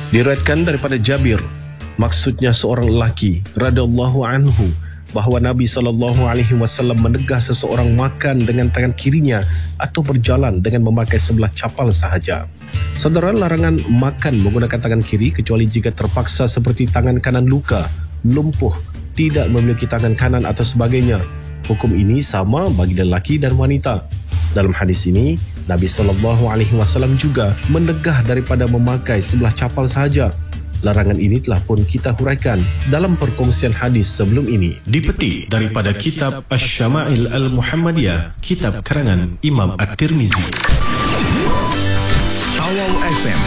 Diriwayatkan daripada Jabir, maksudnya seorang lelaki radhiyallahu anhu, bahawa Nabi SAW menegah seseorang makan dengan tangan kirinya atau berjalan dengan memakai sebelah capal sahaja. Saudara, larangan makan menggunakan tangan kiri kecuali jika terpaksa seperti tangan kanan luka, lumpuh, tidak memiliki tangan kanan atau sebagainya. Hukum ini sama bagi lelaki dan wanita. Dalam hadis ini, Nabi SAW juga menegah daripada memakai sebelah capal sahaja. Larangan ini telah pun kita huraikan dalam perkongsian hadis sebelum ini. Dipetik daripada kitab Asy-Syama'il Al-Muhammadiyah, kitab karangan Imam At-Tirmizi. Awal FM